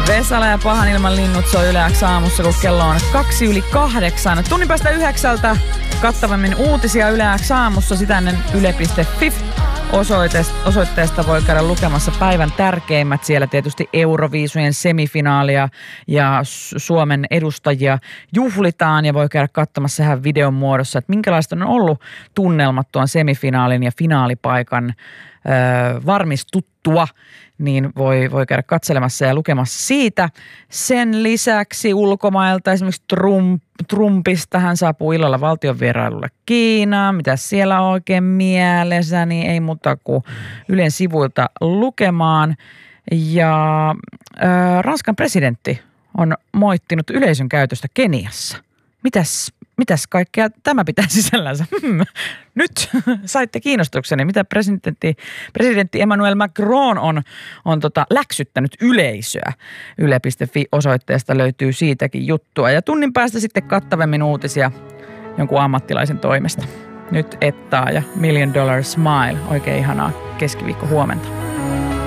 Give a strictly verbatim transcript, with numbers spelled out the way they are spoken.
Vesala ja Pahan ilman linnut soi Yle X aamussa, kun kello on kaksi yli kahdeksan. Tunnin päästä yhdeksältä kattavammin uutisia Yle X aamussa, sitä ennen yle piste fi. Osoitteesta voi käydä lukemassa päivän tärkeimmät. Siellä tietysti Euroviisujen semifinaalia ja Suomen edustajia juhlitaan ja voi käydä katsomassa ihan videon muodossa, että minkälaista on ollut tunnelmat tuon semifinaalin ja finaalipaikan öö, varmistuttua. Niin voi, voi käydä katselemassa ja lukemassa siitä. Sen lisäksi ulkomailta esimerkiksi Trump, Trumpista hän saapuu illalla valtionvierailulle Kiinaan. Mitä siellä on oikein mielessä, niin ei muuta kuin Ylen sivuilta lukemaan. Ja ää, Ranskan presidentti on moittinut yleisön käytöstä Keniassa. Mitäs, mitäs kaikkea tämä pitää sisällänsä? Nyt saitte kiinnostukseni, mitä presidentti, presidentti Emmanuel Macron on, on tota läksyttänyt yleisöä. yle piste fi osoitteesta löytyy siitäkin juttua. Ja tunnin päästä sitten kattavemmin uutisia jonkun ammattilaisen toimesta. Nyt Ettaa ja Million Dollar Smile. Oikein ihanaa keskiviikko huomenta.